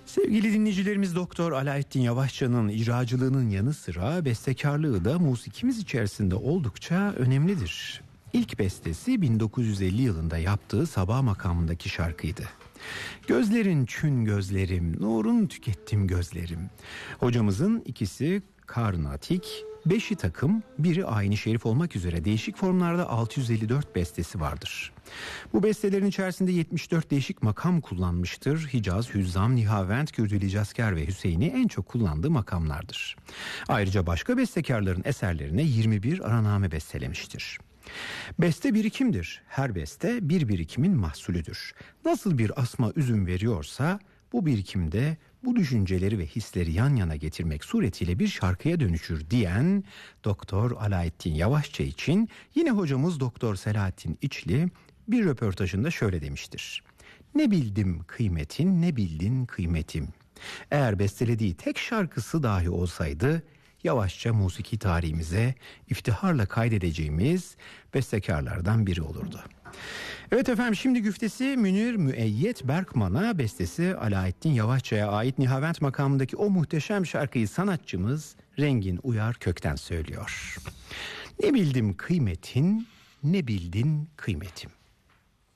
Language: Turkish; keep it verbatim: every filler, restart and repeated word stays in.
Sevgili dinleyicilerimiz, Doktor Alaaettin Yavaşça'nın icracılığının yanı sıra bestekarlığı da musikimiz içerisinde oldukça önemlidir. İlk bestesi bin dokuz yüz elli yılında yaptığı Sabah makamındaki şarkıydı. Gözlerin çün gözlerim, nurun tükettim gözlerim. Hocamızın ikisi karnatik, beşi takım, biri ayni şerif olmak üzere değişik formlarda altı yüz elli dört bestesi vardır. Bu bestelerin içerisinde yetmiş dört değişik makam kullanmıştır. Hicaz, Hüzzam, Nihavent, Kürdili Casker ve Hüseyin'i en çok kullandığı makamlardır. Ayrıca başka bestekarların eserlerine yirmi bir araname bestelemiştir. Beste birikimdir. Her beste bir birikimin mahsulüdür. Nasıl bir asma üzüm veriyorsa bu birikimde bu düşünceleri ve hisleri yan yana getirmek suretiyle bir şarkıya dönüşür diyen Doktor Alaaettin Yavaşça için yine hocamız Doktor Selahattin İçli bir röportajında şöyle demiştir. Ne bildim kıymetin, ne bildin kıymetim. Eğer bestelediği tek şarkısı dahi olsaydı Yavaşça musiki tarihimize iftiharla kaydedeceğimiz bestekarlardan biri olurdu. Evet efendim, şimdi güftesi Münir Müeyyet Berkman'a, bestesi Alaaettin Yavaşça'ya ait Nihavent makamındaki o muhteşem şarkıyı sanatçımız Rengin Uyar Kökten söylüyor. Ne bildim kıymetin, ne bildin kıymetim.